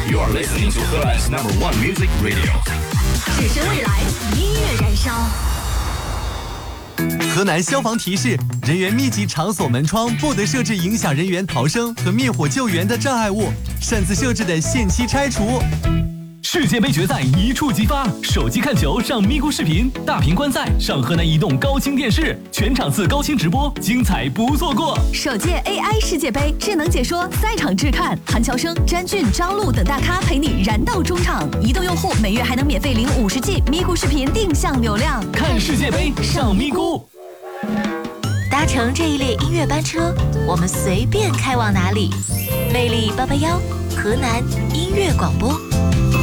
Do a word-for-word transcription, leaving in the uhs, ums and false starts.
You are listening to Heartland's number one music radio. 只身未来，音乐燃烧。 河南消防提示：人员密集场所门窗不得设置影响人员逃生和灭火救援的障碍物，擅自设置的限期拆除。 世界杯决赛一触即发，手机看球上咪咕视频，大屏观赛上河南移动高清电视，全场次高清直播，精彩不错过。 首届 A I 世界杯智能解说，赛场制看，韩乔生、詹俊、张璐等大咖陪你燃到中场。移动用户每月还能免费领五十 G 咪咕视频定向流量， 看世界杯上咪咕。 搭乘这一列音乐班车，我们随便开往哪里。魅力八八幺，河南音乐广播。